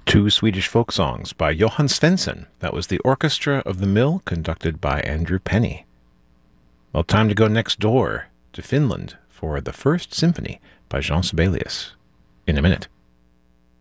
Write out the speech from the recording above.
Two Swedish folk songs by Johann Svensson. That was the Orchestra of the Mill, conducted by Andrew Penny. Well, time to go next door to Finland for the First Symphony by Jean Sibelius in a minute.